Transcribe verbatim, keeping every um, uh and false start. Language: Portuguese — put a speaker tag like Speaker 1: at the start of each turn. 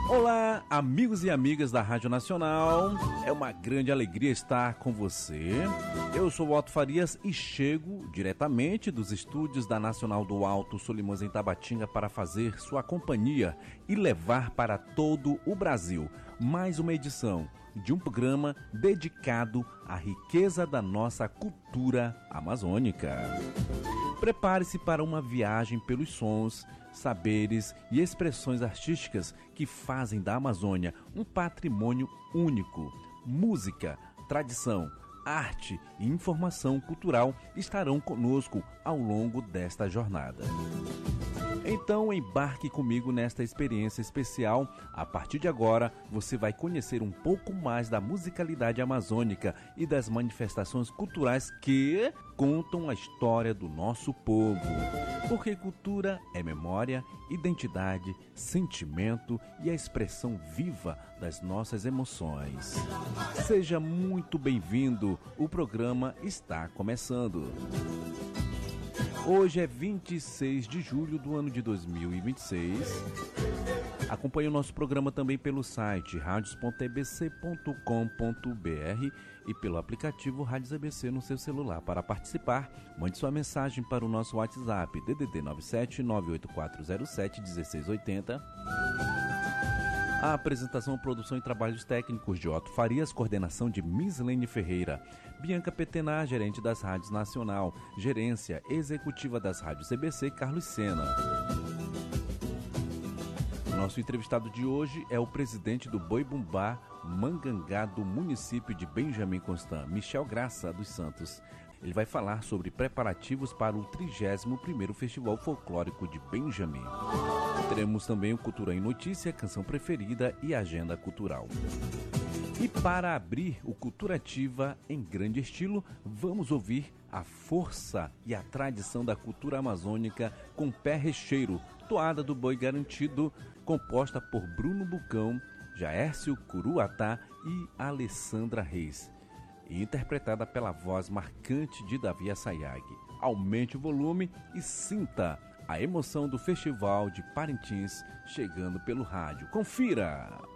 Speaker 1: Olá, amigos e amigas da Rádio Nacional. É uma grande alegria estar com você. Eu sou o Otto Farias e chego diretamente dos estúdios da Nacional do Alto Solimões em Tabatinga para fazer sua companhia e levar para todo o Brasil mais uma edição de um programa dedicado à riqueza da nossa cultura amazônica. Prepare-se para uma viagem pelos sons, saberes e expressões artísticas que fazem da Amazônia um patrimônio único. Música, tradição, arte e informação cultural estarão conosco ao longo desta jornada. Então embarque comigo nesta experiência especial. A partir de agora, você vai conhecer um pouco mais da musicalidade amazônica e das manifestações culturais que contam a história do nosso povo. Porque cultura é memória, identidade, sentimento e a expressão viva das nossas emoções. Seja muito bem-vindo, o programa está começando. Hoje é vinte e seis de julho do ano de dois mil e vinte e seis. Acompanhe o nosso programa também pelo site radios ponto e b c ponto com ponto b r e pelo aplicativo Rádios E B C no seu celular. Para participar, mande sua mensagem para o nosso WhatsApp D D D nove sete nove oito quatro zero sete um seis oito zero. A apresentação, produção e trabalhos técnicos de Otto Farias, coordenação de Mislene Ferreira, Bianca Petenar, gerente das Rádios Nacional, gerência executiva das Rádios E B C, Carlos Sena. Nosso entrevistado de hoje é o presidente do Boi Bumbá Mangangá do município de Benjamin Constant, Michel Graça dos Santos. Ele vai falar sobre preparativos para o trigésimo primeiro Festival Folclórico de Benjamin. Teremos também o Cultura em Notícia, Canção Preferida e Agenda Cultural. E para abrir o Cultura Ativa em grande estilo, vamos ouvir a força e a tradição da cultura amazônica com Pé Recheiro, Toada do Boi Garantido, composta por Bruno Bucão, Jaércio Curuatá e Alessandra Reis, e interpretada pela voz marcante de Davi Assayag. Aumente o volume e sinta a emoção do Festival de Parintins chegando pelo rádio. Confira!